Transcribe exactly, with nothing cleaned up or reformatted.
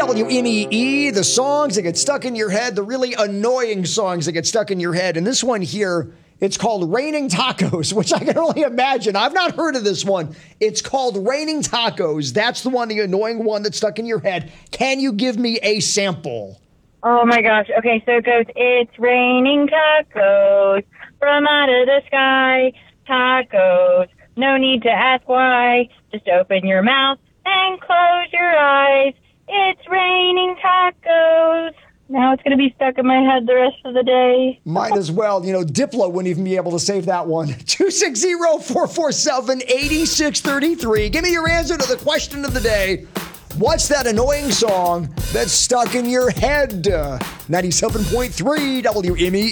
W M E E, the songs that get stuck in your head, the really annoying songs that get stuck in your head. And this one here, it's called Raining Tacos, which I can only imagine. I've not heard of this one. It's called Raining Tacos. That's the one, the annoying one that's stuck in your head. Can you give me a sample? Oh my gosh. Okay, so it goes, it's raining tacos from out of the sky. Tacos. No need to ask why. Just open your mouth and close your eyes. It's raining tacos. Now it's going to be stuck in my head the rest of the day. Might as well. You know, Diplo wouldn't even be able to save that one. two six zero, four four seven, eight six three three. Give me your answer to the question of the day. What's that annoying song that's stuck in your head? ninety-seven point three W M E